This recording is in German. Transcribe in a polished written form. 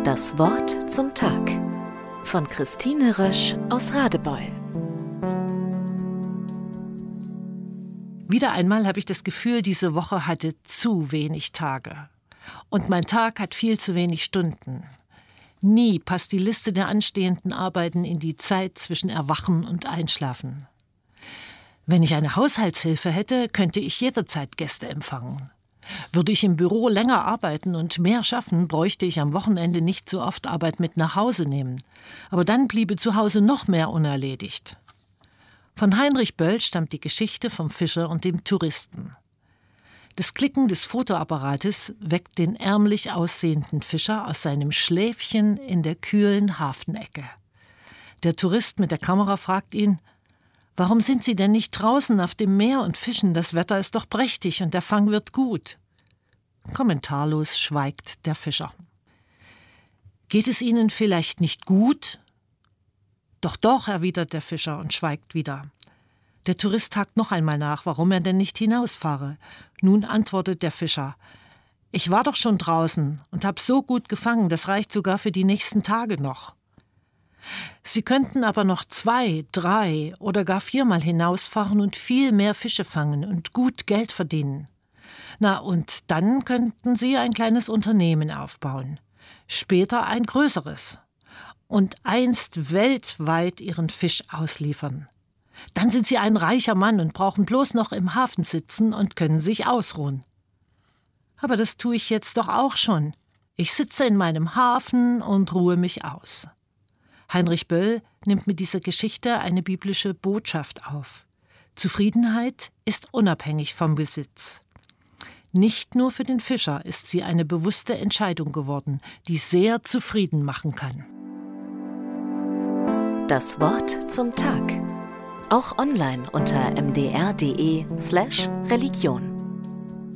Das Wort zum Tag von Christine Rösch aus Radebeul. Wieder einmal habe ich das Gefühl, diese Woche hatte zu wenig Tage. Und mein Tag hat viel zu wenig Stunden. Nie passt die Liste der anstehenden Arbeiten in die Zeit zwischen Erwachen und Einschlafen. Wenn ich eine Haushaltshilfe hätte, könnte ich jederzeit Gäste empfangen. Würde ich im Büro länger arbeiten und mehr schaffen, bräuchte ich am Wochenende nicht so oft Arbeit mit nach Hause nehmen. Aber dann bliebe zu Hause noch mehr unerledigt. Von Heinrich Böll stammt die Geschichte vom Fischer und dem Touristen. Das Klicken des Fotoapparates weckt den ärmlich aussehenden Fischer aus seinem Schläfchen in der kühlen Hafenecke. Der Tourist mit der Kamera fragt ihn: »Warum sind Sie denn nicht draußen auf dem Meer und fischen? Das Wetter ist doch prächtig und der Fang wird gut.« Kommentarlos schweigt der Fischer. »Geht es Ihnen vielleicht nicht gut?« »Doch«, erwidert der Fischer und schweigt wieder. Der Tourist hakt noch einmal nach, warum er denn nicht hinausfahre. Nun antwortet der Fischer: »Ich war doch schon draußen und habe so gut gefangen, das reicht sogar für die nächsten Tage noch.« Sie könnten aber noch 2, 3 oder gar 4-mal hinausfahren und viel mehr Fische fangen und gut Geld verdienen. Na, und dann könnten Sie ein kleines Unternehmen aufbauen. Später ein größeres. Und einst weltweit Ihren Fisch ausliefern. Dann sind Sie ein reicher Mann und brauchen bloß noch im Hafen sitzen und können sich ausruhen. Aber das tue ich jetzt doch auch schon. Ich sitze in meinem Hafen und ruhe mich aus. Heinrich Böll nimmt mit dieser Geschichte eine biblische Botschaft auf. Zufriedenheit ist unabhängig vom Besitz. Nicht nur für den Fischer ist sie eine bewusste Entscheidung geworden, die sehr zufrieden machen kann. Das Wort zum Tag. Auch online unter mdr.de/Religion.